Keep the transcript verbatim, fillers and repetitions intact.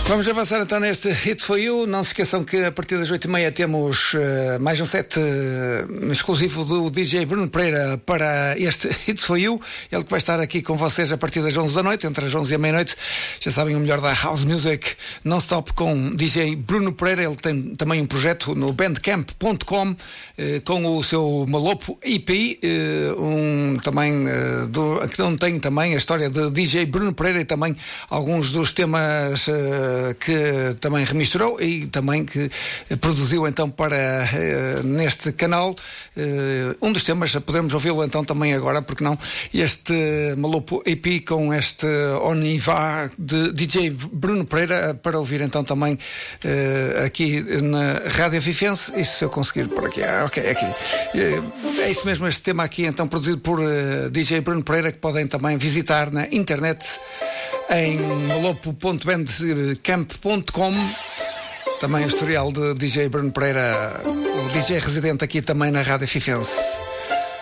Vamos avançar então neste Hits for You. Não se esqueçam que a partir das oito e meia temos uh, mais um set uh, exclusivo do D J Bruno Pereira para este Hits for You. Ele que vai estar aqui com vocês a partir das onze da noite, entre as onze e a meia-noite. Já sabem, o melhor da House Music non-stop com D J Bruno Pereira. Ele tem também um projeto no bandcamp ponto com uh, com o seu Malopo E P, uh, um, também uh, do, que não tem também a história de D J Bruno Pereira e também alguns dos temas uh, que também remisturou e também que produziu então para uh, neste canal. Uh, um dos temas, podemos ouvi-lo então também agora, porque não? Este Malopo E P com este Oniva de D J Bruno Pereira, para ouvir então também uh, aqui na Rádio Fifense. E se eu conseguir por aqui, ah, ok, aqui. Uh, é isso mesmo, este tema aqui então produzido por uh, D J Bruno Pereira, que podem também visitar na internet em malopo ponto bandcamp ponto com. Também o historial de D J Bruno Pereira, o D J residente aqui também na Rádio Fifense.